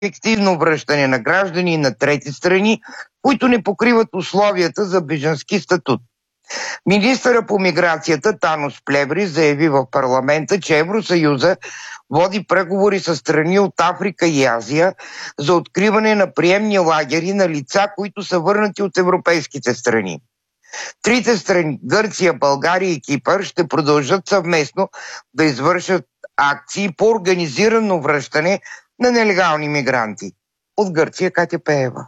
ефективно връщане на граждани на трети страни, които не покриват условията за бежански статут. Министъра по миграцията Танос Плеври заяви в парламента, че Евросъюза води преговори с страни от Африка и Азия за откриване на приемни лагери на лица, които са върнати от европейските страни. Трите страни – Гърция, България и Кипър – ще продължат съвместно да извършат акции по организирано връщане на нелегални мигранти. От Гърция Катя Пеева.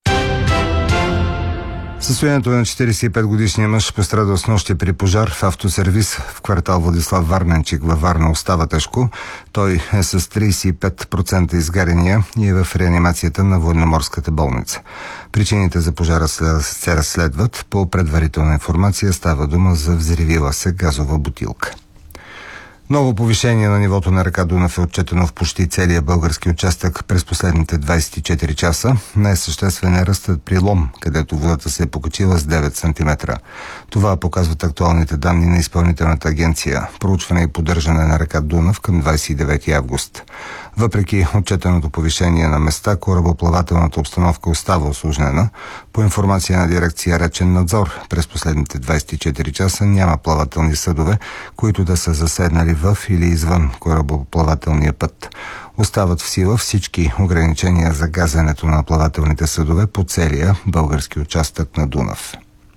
Състоянието на 45-годишния мъж, пострадал снощи при пожар в автосервис в квартал Владислав Варненчик във Варна, остава тежко. Той е с 35% изгаряния и е в реанимацията на военноморската болница. Причините за пожара се разследват. По предварителна информация става дума за взривила се газова бутилка. Ново повишение на нивото на река Дунав е отчетено в почти целия български участък през последните 24 часа. Най-съществен е ръстът при Лом, където водата се е покачила с 9 см. Това показват актуалните данни на Изпълнителната агенция Проучване и поддържане на река Дунав към 29 август. Въпреки отчетеното повишение на места, корабоплавателната обстановка остава усложнена. По информация на дирекция Речен надзор, през последните 24 часа няма плавателни съдове, които да са заседнали в или извън корабоплавателния път. Остават в сила всички ограничения за газенето на плавателните съдове по целия български участък на Дунав.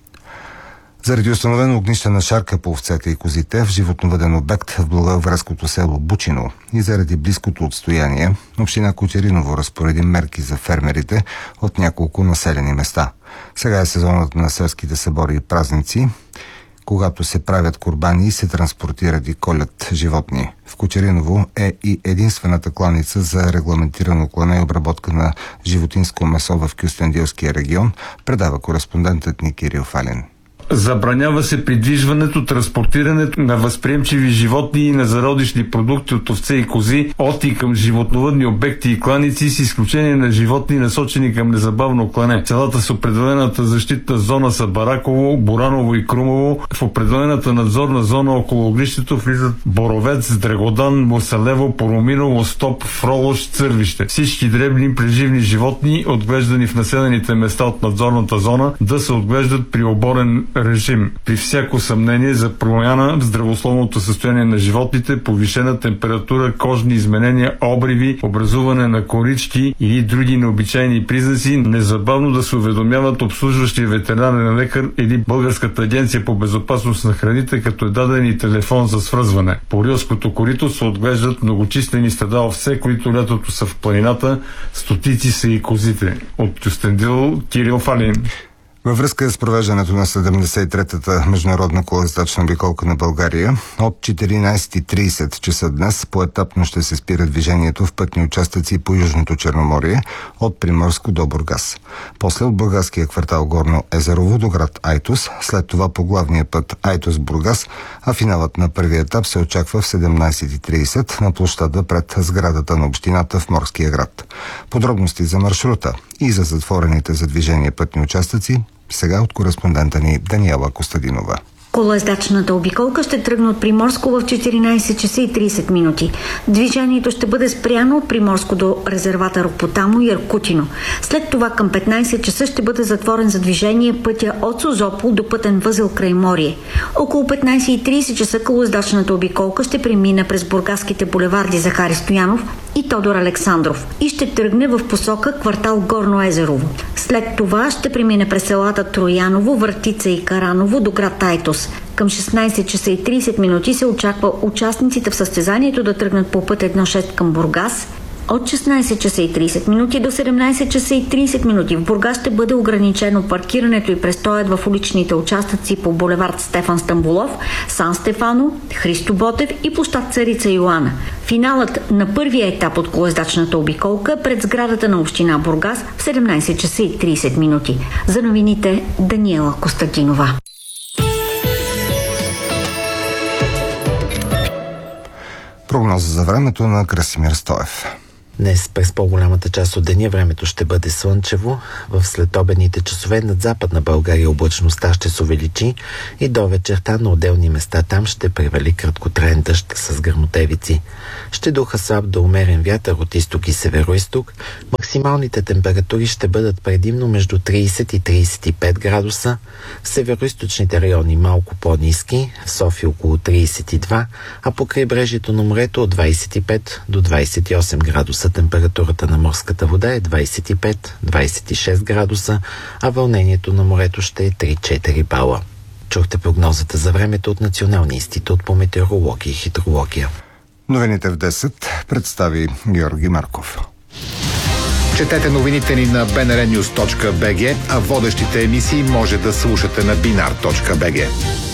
Заради установено огнище на шарка по овцете и козите в животновъден обект в благоевградското село Бучино и заради близкото отстояние, община Кочериново разпореди мерки за фермерите от няколко населени места. Сега е сезонът на селските събори и празници, когато се правят курбани и се транспортират и колят животни. В Кочериново е и единствената кланица за регламентирано клане и обработка на животинско месо в Кюстендилския регион, предава кореспондентът ни Кирил Фалин. Забранява се придвижването, транспортирането на възприемчиви животни и на зародишни продукти от овце и кози от и към животновъдни обекти и кланици, с изключение на животни, насочени към незабавно клане. Селата с определената защитна зона са Бараково, Бораново и Крумово. В определената надзорна зона около огнището влизат Боровец, Драгодан, Мусалево, Пороминово, Стоп, Фролош, Цървище. Всички дребни преживни животни, отглеждани в населените места от надзорната зона, да се отглеждат при оборен режим. При всяко съмнение за промяна в здравословното състояние на животните, повишена температура, кожни изменения, обриви, образуване на корички или други необичайни признаци, незабавно да се уведомяват обслужващия ветеринарен лекар или Българската агенция по безопасност на храните, като е даден и телефон за свързване. По Рилското корито се отглеждат многочислени стада овце, които лятото са в планината, стотици са и козите. От Кюстендил, Кирил Фалин. Във връзка с провеждането на 73-та международна колоездачна обиколка на България, от 14:30 часа днес поетапно ще се спира движението в пътни участъци по Южното Черноморие от Приморско до Бургас. После от бургаския квартал Горно Езерово до град Айтос, след това по главния път Айтос-Бургас, а финалът на първия етап се очаква в 17:30 на площада пред сградата на общината в Морския град. Подробности за маршрута и за затворените за движение пътни участъци сега от кореспондента ни Даниела Костадинова. Колоездачната обиколка ще тръгне от Приморско в 14 часа и 30 минути. Движението ще бъде спряно от Приморско до резервата Ропотамо и Аркутино. След това към 15 часа ще бъде затворен за движение пътя от Созопол до пътен възел Крайморие. Около 15:30 часа колоездачната обиколка ще премине през бургаските булеварди Захари Стоянов и Тодор Александров и ще тръгне в посока квартал Горно Езерово. След това ще премине през селата Трояново, Въртица и Караново до град Айтос. Към 16 часа и 30 минути се очаква участниците в състезанието да тръгнат по път 1.6 към Бургас. От 16 часа и 30 минути до 17 часа и 30 минути в Бургас ще бъде ограничено паркирането и престоят в уличните участъци по булевард Стефан Стамболов, Сан Стефано, Христо Ботев и площад Царица Йоана. Финалът на първия етап от колоездачната обиколка е пред сградата на община Бургас в 17 часа и 30 минути. За новините Даниела Костадинова. Прогноза за времето на Красимир Стоев. Днес през по-голямата част от деня времето ще бъде слънчево. В следобедните часове над Западна България облачността ще се увеличи и до вечерта на отделни места там ще превали краткотраен дъжд с гръмотевици. Ще духа слаб до умерен вятър от изток и североизток. Максималните температури ще бъдат предимно между 30 и 35 градуса. В североизточните райони малко по-ниски, в София около 32, а по крайбрежието на морето от 25 до 28 градуса. Температурата на морската вода е 25-26 градуса, а вълнението на морето ще е 3-4 бала. Чухте прогнозата за времето от Националния институт по метеорология и хидрология. Новините в 10 представи Георги Марков. Четете новините ни на bnrnews.bg, а водещите емисии може да слушате на binar.bg.